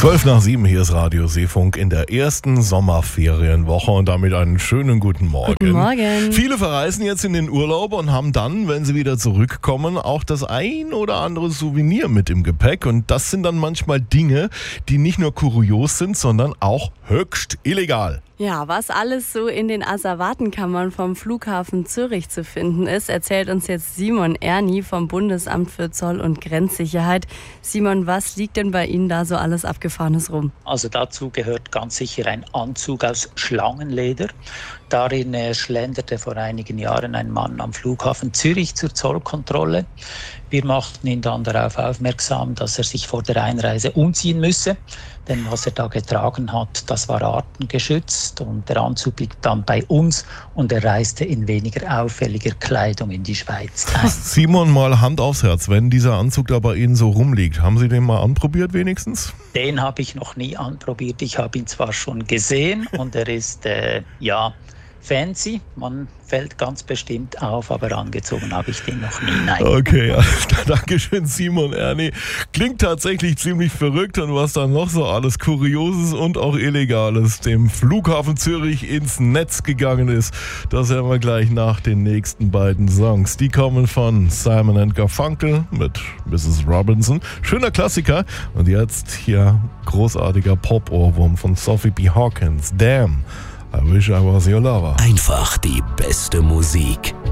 12:07, hier ist Radio Seefunk in der ersten Sommerferienwoche und damit einen schönen guten Morgen. Guten Morgen. Viele verreisen jetzt in den Urlaub und haben dann, wenn sie wieder zurückkommen, auch das ein oder andere Souvenir mit im Gepäck. Und das sind dann manchmal Dinge, die nicht nur kurios sind, sondern auch höchst illegal. Ja, was alles so in den Asservatenkammern vom Flughafen Zürich zu finden ist, erzählt uns jetzt Simon Erni vom Bundesamt für Zoll- und Grenzsicherheit. Simon, was liegt denn bei Ihnen da so alles Abgefahrenes rum? Also dazu gehört ganz sicher ein Anzug aus Schlangenleder. Darin schlenderte vor einigen Jahren ein Mann am Flughafen Zürich zur Zollkontrolle. Wir machten ihn dann darauf aufmerksam, dass er sich vor der Einreise umziehen müsse. Denn was er da getragen hat, das war artengeschützt. Und der Anzug blieb dann bei uns und er reiste in weniger auffälliger Kleidung in die Schweiz ein. Simon, mal Hand aufs Herz, wenn dieser Anzug da bei Ihnen so rumliegt, haben Sie den mal anprobiert wenigstens? Den habe ich noch nie anprobiert. Ich habe ihn zwar schon gesehen und er ist, fancy. Man fällt ganz bestimmt auf, aber angezogen habe ich den noch nie. Nein. Okay, alles klar. Dankeschön, Simon Erni. Klingt tatsächlich ziemlich verrückt und was dann noch so alles Kurioses und auch Illegales dem Flughafen Zürich ins Netz gegangen ist, das hören wir gleich nach den nächsten beiden Songs. Die kommen von Simon & Garfunkel mit Mrs. Robinson. Schöner Klassiker. Und jetzt hier großartiger Pop-Ohrwurm von Sophie B. Hawkins. Damn. I wish I was your lover. Einfach die beste Musik.